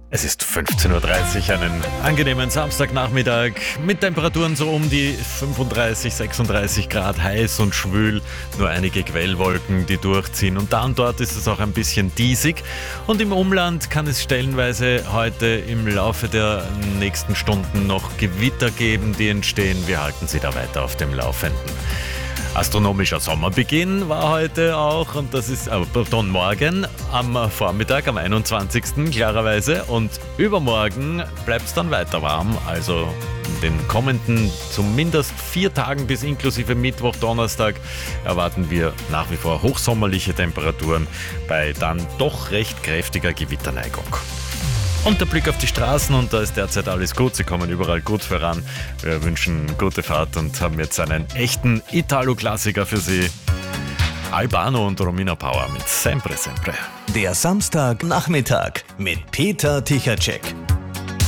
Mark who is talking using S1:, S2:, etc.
S1: Es ist 15.30 Uhr, einen angenehmen Samstagnachmittag mit Temperaturen so um die 35, 36 Grad, heiß und schwül, nur einige Quellwolken, die durchziehen und da und dort ist es auch ein bisschen diesig und im Umland kann es stellenweise heute im Laufe der nächsten Stunden noch Gewitter geben, die entstehen. Wir halten Sie da weiter auf dem Laufenden. Astronomischer Sommerbeginn war heute auch und das ist morgen am Vormittag, am 21. klarerweise und übermorgen bleibt es dann weiter warm, also in den kommenden zumindest 4 Tagen bis inklusive Mittwoch, Donnerstag erwarten wir nach wie vor hochsommerliche Temperaturen bei dann doch recht kräftiger Gewitterneigung. Und der Blick auf die Straßen und da ist derzeit alles gut, sie kommen überall gut voran. Wir wünschen gute Fahrt und haben jetzt einen echten Italo-Klassiker für Sie. Albano und Romina Power mit Sempre Sempre.
S2: Der Samstagnachmittag mit Peter Tichacek.